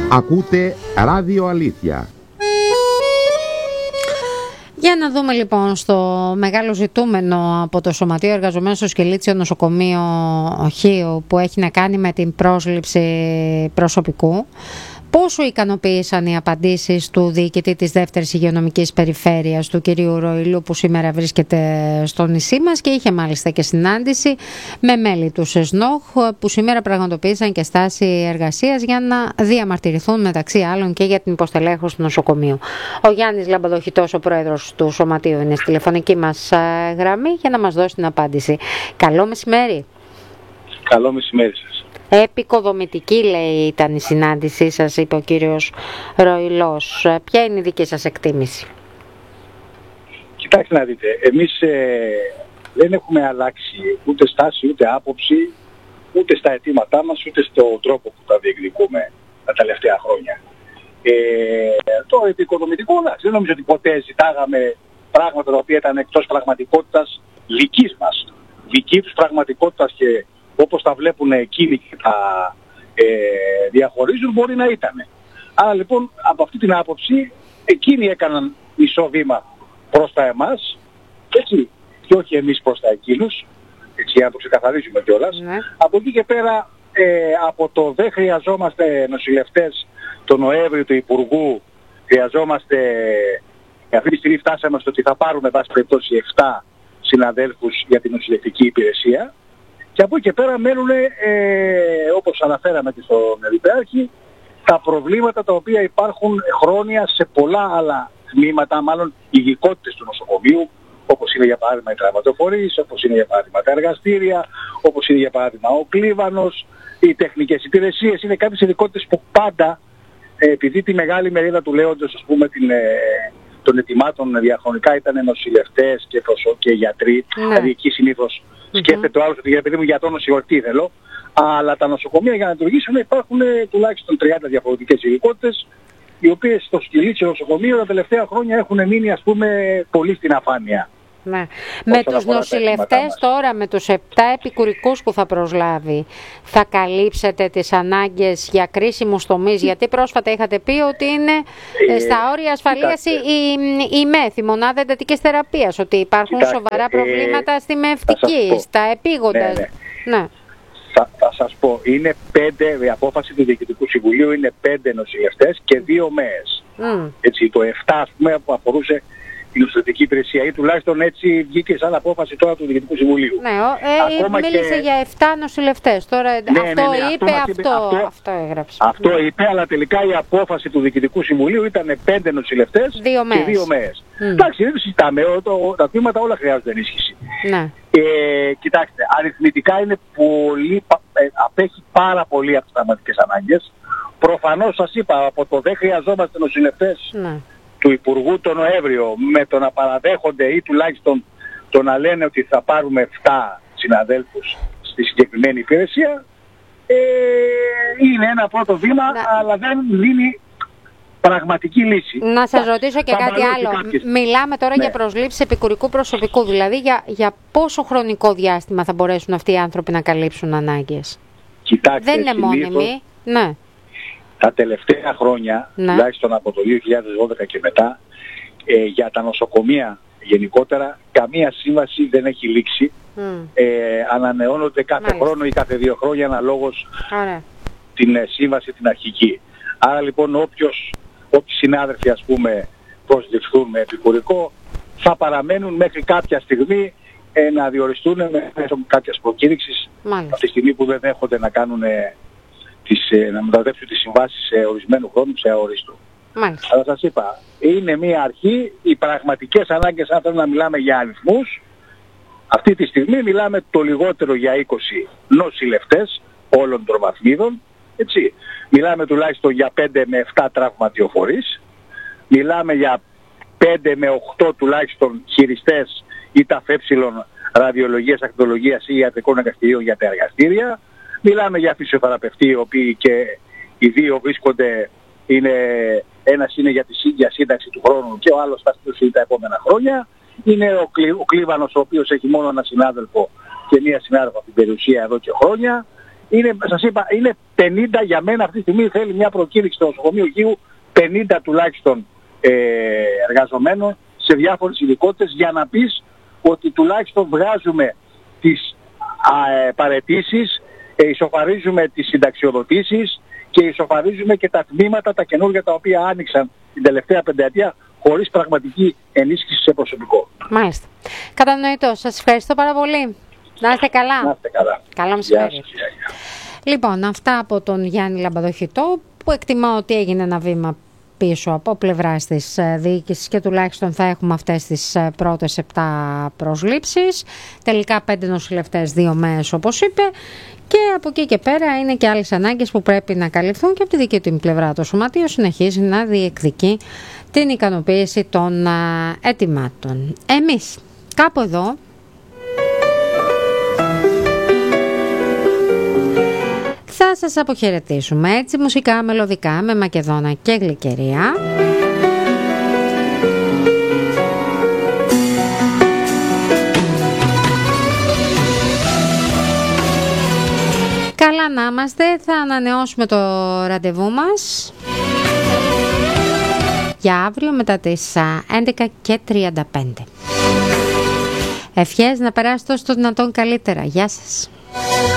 Ακούτε Ράδιο Αλήθεια. Για να δούμε λοιπόν στο μεγάλο ζητούμενο από το Σωματείο Εργαζομένων στο Σκελίτσιο Νοσοκομείο Χίου, που έχει να κάνει με την πρόσληψη προσωπικού. Πόσο ικανοποίησαν οι απαντήσεις του διοικητή της δεύτερης υγειονομικής περιφέρειας, του κυρίου Ροηλού, που σήμερα βρίσκεται στο νησί μας και είχε μάλιστα και συνάντηση με μέλη του ΣΕΣΝΟΧ, που σήμερα πραγματοποίησαν και στάση εργασίας για να διαμαρτυρηθούν μεταξύ άλλων και για την υποστελέχωση του νοσοκομείου. Ο Γιάννης Λαμπαδοχητός, ο πρόεδρος του Σωματείου, είναι στη τηλεφωνική μας γραμμή για να μας δώσει την απάντηση. Καλό μεσημέρι. Καλό μεσημέρι σας. Επικοδομητική, λέει, ήταν η συνάντησή σας, είπε ο κύριος Ροηλός. Ποια είναι η δική σας εκτίμηση? Κοιτάξτε να δείτε, εμείς δεν έχουμε αλλάξει ούτε στάση, ούτε άποψη, ούτε στα αιτήματά μας, ούτε στον τρόπο που τα διεκδικούμε τα τελευταία χρόνια. Το επικοδομητικό, δεν νομίζω ότι ποτέ ζητάγαμε πράγματα τα οποία ήταν εκτός πραγματικότητας δικής μας. Δική τους πραγματικότητας, και όπως τα βλέπουν εκείνοι και τα διαχωρίζουν, μπορεί να ήταν. Άρα λοιπόν από αυτή την άποψη εκείνοι έκαναν μισό βήμα προς τα εμάς, έτσι, και όχι εμείς προς τα εκείνους, έτσι, για να το ξεκαθαρίζουμε κιόλας. Ναι. Από εκεί και πέρα, από το δεν χρειαζόμαστε νοσηλευτές τον Νοέμβριο του Υπουργού, χρειαζόμαστε, αυτή τη στιγμή φτάσαμε στο ότι θα πάρουμε βάση περιπτώσει 7 συναδέλφους για την νοσηλευτική υπηρεσία. Και από εκεί και πέρα μένουν, όπως αναφέραμε και στον Περιπάρχη, τα προβλήματα τα οποία υπάρχουν χρόνια σε πολλά άλλα τμήματα, μάλλον ειδικότητες του νοσοκομείου, όπως είναι για παράδειγμα οι τραυματοφορείς, όπως είναι για παράδειγμα τα εργαστήρια, όπως είναι για παράδειγμα ο κλίβανος, οι τεχνικές υπηρεσίες. Είναι κάποιες ειδικότητες που πάντα, επειδή τη μεγάλη μερίδα του λέοντος, ας πούμε, των ετοιμάτων διαχρονικά ήταν νοσηλευτές και γιατροί, δηλαδή εκεί συνήθως σκέφτεται ο άλλος ότι, για παιδί μου, για το νοσηλευτή θέλω, αλλά τα νοσοκομεία για να λειτουργήσουν υπάρχουν τουλάχιστον 30 διαφορετικές ειδικότητες, οι οποίες στο Σκελίτσιο νοσοκομείο τα τελευταία χρόνια έχουν μείνει, ας πούμε, πολύ στην αφάνεια. Ναι. Με τους νοσηλευτές τώρα, με τους 7 επικουρικούς που θα προσλάβει, θα καλύψετε τις ανάγκες για κρίσιμους τομείς? Γιατί πρόσφατα είχατε πει ότι είναι στα όρια ασφαλείας η ΜΕΘ, η μονάδα εντατικής θεραπείας, ότι υπάρχουν σοβαρά προβλήματα στη μευτική, στα επίγοντα. Ναι. Θα σας πω, είναι 5, η απόφαση του Διοικητικού Συμβουλίου είναι 5 νοσηλευτές και 2 ΜΕΕΣ. Έτσι, το 7, ας πούμε, που αφορούσε την νοσηλευτική υπηρεσία, ή τουλάχιστον έτσι βγήκε σαν απόφαση τώρα του Διοικητικού Συμβουλίου. Ναι, μίλησε για 7 νοσηλευτές. Τώρα αυτό έγραψε. Αυτό είπε, αλλά τελικά η απόφαση του Διοικητικού Συμβουλίου ήταν 5 νοσηλευτές και 2 ΜΕΕΣ. Εντάξει, δεν συζητάμε, τα τμήματα όλα χρειάζονται ενίσχυση. Ναι. Κοιτάξτε, αριθμητικά είναι πολύ, απέχει πάρα πολύ από τις πραγματικές ανάγκες. Προφανώς σας είπα, από το δεν χρειαζόμαστε νοσηλευτές του Υπουργού τον Νοέμβριο, με το να παραδέχονται ή τουλάχιστον το να λένε ότι θα πάρουμε 7 συναδέλφους στη συγκεκριμένη υπηρεσία, είναι ένα πρώτο βήμα, αλλά δεν δίνει πραγματική λύση. Να σας ρωτήσω και κάτι άλλο. Μιλάμε τώρα για προσλήψεις επικουρικού προσωπικού, δηλαδή για πόσο χρονικό διάστημα θα μπορέσουν αυτοί οι άνθρωποι να καλύψουν ανάγκες? Κοιτάξτε, δεν είναι μόνιμοι. Ναι. Τα τελευταία χρόνια, τουλάχιστον από το 2012 και μετά, για τα νοσοκομεία γενικότερα, καμία σύμβαση δεν έχει λήξει. Ανανεώνονται κάθε χρόνο ή κάθε 2 χρόνια αναλόγως την σύμβαση την αρχική. Άρα λοιπόν όποιοι συνάδελφοι, ας πούμε, προσληφθούν με επικουρικό, θα παραμένουν μέχρι κάποια στιγμή να διοριστούν με κάποιες προκήρυξεις, από τη στιγμή που δεν δέχονται να κάνουν να μεταδέψουν τις συμβάσεις σε ορισμένου χρόνου σε αορίστου. Αλλά σας είπα, είναι μια αρχή, οι πραγματικές ανάγκες, αν θέλουμε να μιλάμε για αριθμούς, αυτή τη στιγμή μιλάμε το λιγότερο για 20 νοσηλευτές όλων των βαθμίδων, έτσι. Μιλάμε τουλάχιστον για 5 με 7 τραυματιοφορείς, μιλάμε για 5 με 8 τουλάχιστον χειριστές ή ταφέψιλων ραδιολογίας, ακτινολογίας ή ιατρικών εργαστηρίων για τα εργαστήρια. Μιλάμε για φυσιοθεραπευτή, οι οποίοι και οι δύο βρίσκονται, ένας είναι για σύνταξη του χρόνου και ο άλλος θα στήσει τα επόμενα χρόνια. Είναι ο κλίβανος, ο οποίος έχει μόνο ένα συνάδελφο και μία συνάδελφο από την περιουσία εδώ και χρόνια. σας είπα, είναι 50 για μένα αυτή τη στιγμή. Θέλει μια προκήρυξη στο νοσοκομείο Γίου 50 τουλάχιστον εργαζομένων σε διάφορες ειδικότητες, για να πεις ότι τουλάχιστον βγάζουμε τις παραιτήσεις, ισοφαρίζουμε τις συνταξιοδοτήσεις και ισοφαρίζουμε και τα τμήματα τα καινούργια τα οποία άνοιξαν την τελευταία πενταετία χωρίς πραγματική ενίσχυση σε προσωπικό. Μάλιστα. Κατανοητό. Σας ευχαριστώ πάρα πολύ. Να είστε καλά. Να είστε καλά. Καλό μεσημέρι. Λοιπόν, αυτά από τον Γιάννη Λαμπαδοχητό, που εκτιμά ότι έγινε ένα βήμα πίσω από πλευράς της διοίκησης και τουλάχιστον θα έχουμε αυτές τις πρώτες 7 προσλήψεις. Τελικά 5 νοσηλευτές, 2 ΜΕΕΣ όπως είπε. Και από εκεί και πέρα είναι και άλλες ανάγκες που πρέπει να καλυφθούν, και από τη δική του πλευρά το Σωματείο συνεχίζει να διεκδικεί την ικανοποίηση των αιτημάτων. Εμείς κάπου εδώ θα σας αποχαιρετήσουμε έτσι μουσικά, μελωδικά, με Μακεδόνα και Γλυκερία. Καλά να είμαστε, θα ανανεώσουμε το ραντεβού μας για αύριο μετά τις 11:35. Ευχές να περάσετε όσο το δυνατόν καλύτερα. Γεια σας.